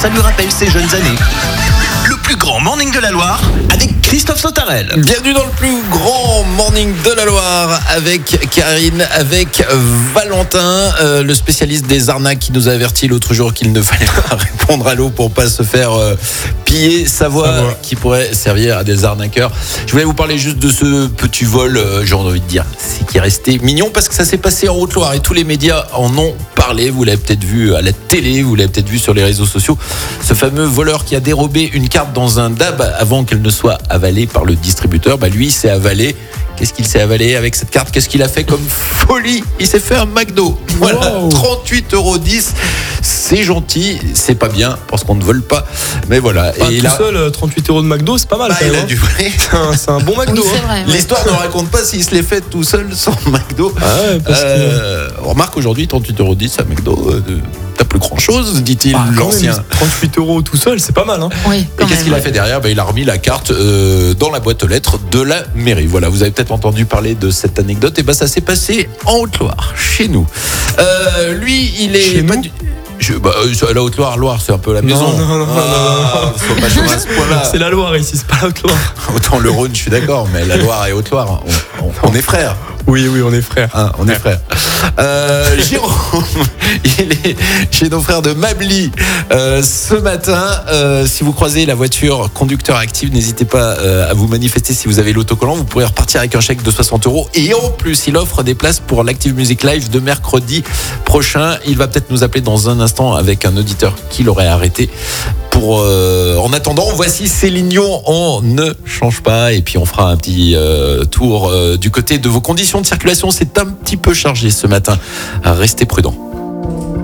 ça lui rappelle ses jeunes années. Le plus grand morning de la Loire avec Christophe Sautarel. Bienvenue dans le plus grand morning de la Loire avec Karine, avec Valentin, le spécialiste des arnaques qui nous a averti l'autre jour qu'il ne fallait pas répondre à l'eau pour pas se faire piller sa voix qui pourrait servir à des arnaqueurs. Je voulais vous parler juste de ce petit vol, j'ai envie de dire, c'est qui est resté mignon parce que ça s'est passé en Haute-Loire et tous les médias en ont parlé. Vous l'avez peut-être vu à la télé, vous l'avez peut-être vu sur les réseaux sociaux. Ce fameux voleur qui a dérobé une carte dans un DAB avant qu'elle ne soit avalée par le distributeur, lui s'est avalé. Qu'est-ce qu'il s'est avalé avec cette carte? Qu'est-ce qu'il a fait comme folie? Il s'est fait un McDo. Voilà, wow. 38,10 €. C'est gentil, c'est pas bien parce qu'on ne vole pas. Mais voilà. Et tout seul, 38 € de McDo, c'est pas mal. Il a dû voler. C'est un bon McDo. Oui, vrai, L'histoire ne raconte pas s'il se l'est fait tout seul sans McDo. On remarque aujourd'hui 38,10 € à McDo. T'as plus grand chose, dit-il, l'ancien. 38 € tout seul, c'est pas mal. Hein. Oui, et qu'est-ce qu'il a fait derrière? Il a remis la carte dans la boîte aux lettres de la mairie. Voilà, vous avez peut-être entendu parler de cette anecdote. Et ça s'est passé en Haute-Loire, chez nous. Lui, il est chez pas nous du... la Haute-Loire, c'est un peu la maison. Non. Faut pas changer à ce point-là. C'est la Loire ici, c'est pas la Haute-Loire. Autant le Rhône, je suis d'accord, mais la Loire et Haute-Loire, on est frères. Oui, on est frères. On est frères. Jérôme, il est chez nos frères de Mably ce matin. Si vous croisez la voiture conducteur active, n'hésitez pas à vous manifester si vous avez l'autocollant. Vous pourrez repartir avec un chèque de 60 €. Et en plus, il offre des places pour l'Active Music Live de mercredi prochain. Il va peut-être nous appeler dans un instant avec un auditeur qui l'aurait arrêté. En attendant, voici Céline Dion, on ne change pas. Et puis on fera un petit tour du côté de vos conditions de circulation. C'est un petit peu chargé ce matin. Restez prudents.